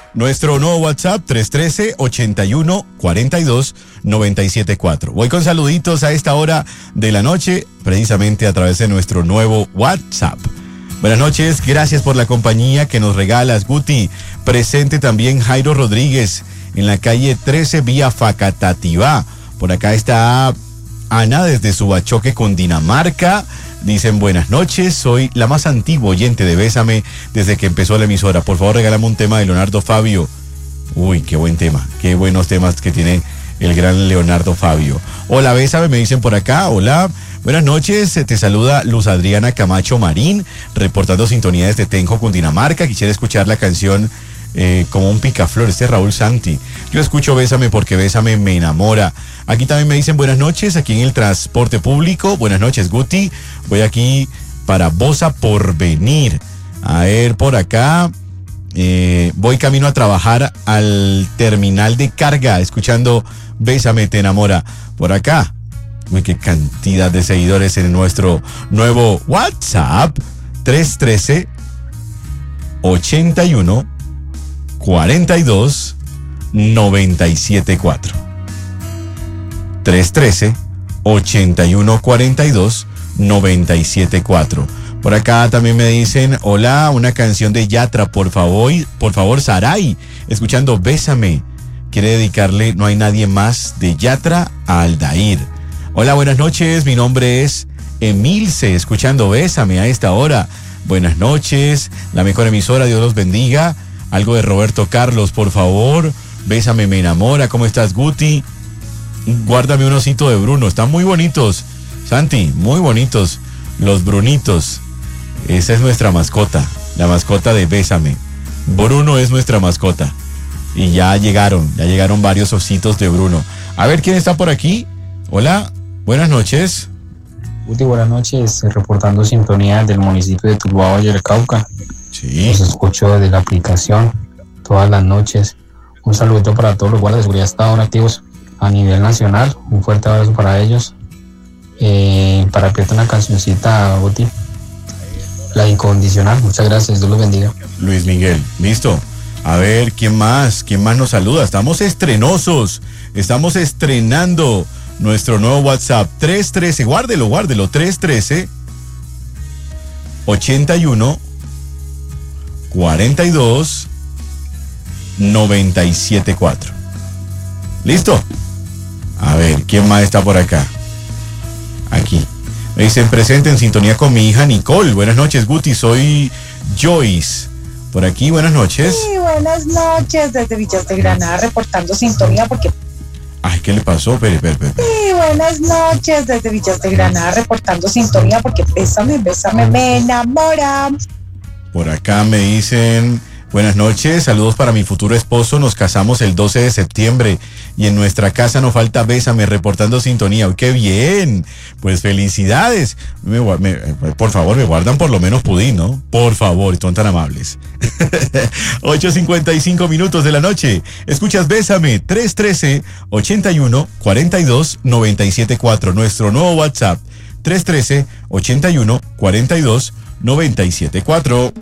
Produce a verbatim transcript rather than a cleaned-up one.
Nuestro nuevo WhatsApp, tres uno tres, ocho uno cuatro dos, nueve siete cuatro. Voy con saluditos a esta hora de la noche, precisamente a través de nuestro nuevo WhatsApp. Buenas noches, gracias por la compañía que nos regalas, Guti. Presente también Jairo Rodríguez en la calle trece, vía Facatativá. Por acá está Ana desde Subachoque, Cundinamarca. Dicen buenas noches, soy la más antigua oyente de Bésame desde que empezó la emisora. Por favor, regálame un tema de Leonardo Fabio. Uy, qué buen tema, qué buenos temas que tiene el gran Leonardo Fabio. Hola, Bésame, me dicen por acá. Hola, buenas noches, te saluda Luz Adriana Camacho Marín, reportando sintonía desde Tenjo, Cundinamarca. Quisiera escuchar la canción eh, Como un picaflor, este es Raúl Santi. Yo escucho Bésame porque Bésame me enamora. Aquí también me dicen buenas noches, aquí en el transporte público. Buenas noches, Guti. Voy aquí para Bosa Porvenir. A ver, por acá. Eh, voy camino a trabajar al terminal de carga, escuchando Bésame te enamora. Por acá. Uy, qué cantidad de seguidores en nuestro nuevo WhatsApp. tres uno tres, ocho uno cuatro dos, nueve siete cuatro. tres uno tres, ocho uno cuatro dos, nueve siete cuatro. Por acá también me dicen, hola, una canción de Yatra, por favor, por favor, Saray, escuchando Bésame. Quiere dedicarle No hay nadie más de Yatra a Aldair. Hola, buenas noches, mi nombre es Emilce, escuchando Bésame a esta hora. Buenas noches, la mejor emisora, Dios los bendiga. Algo de Roberto Carlos, por favor. Bésame me enamora, ¿cómo estás, Guti? Guárdame un osito de Bruno, están muy bonitos, Santi, muy bonitos los Brunitos. Esa es nuestra mascota, la mascota de Bésame. Bruno es nuestra mascota. Y ya llegaron, ya llegaron varios ositos de Bruno. A ver, ¿quién está por aquí? Hola, buenas noches. Guti, buenas noches, reportando sintonía del municipio de Tuluá, Valle del Cauca. Sí. Los escucho desde la aplicación todas las noches. Un saludo para todos los guardias de seguridad que están activos a nivel nacional. Un fuerte abrazo para ellos. Eh, para pedirte una cancioncita, Guti, La Incondicional. Muchas gracias, Dios los bendiga. Luis Miguel, listo. A ver, ¿quién más? ¿Quién más nos saluda? Estamos estrenosos. Estamos estrenando nuestro nuevo WhatsApp. tres uno tres, guárdelo, guárdelo. tres uno tres, ocho uno cuatro dos, nueve siete cuatro. ¿Listo? A ver, ¿quién más está por acá? Aquí. Me dicen presente en sintonía con mi hija Nicole. Buenas noches, Guti. Soy Joyce. Por aquí, buenas noches. Sí, buenas noches. Desde Villas de Granada, reportando sintonía porque... Ay, ¿qué le pasó? Pere, pere, pere. Sí, buenas noches. Desde Villas de Granada, reportando sintonía porque Bésame, Bésame me enamora. Por acá me dicen... Buenas noches, saludos para mi futuro esposo, nos casamos el doce de septiembre y en nuestra casa no falta Bésame, reportando sintonía. ¡Uy, qué bien! Pues felicidades. Me, me, por favor, me guardan por lo menos pudín, ¿no? Por favor, son tan amables. ocho cincuenta y cinco minutos de la noche. Escuchas Bésame, tres uno tres, ocho uno cuatro dos, nueve siete cuatro. Nuestro nuevo WhatsApp, tres uno tres, ocho uno cuatro dos, nueve siete cuatro.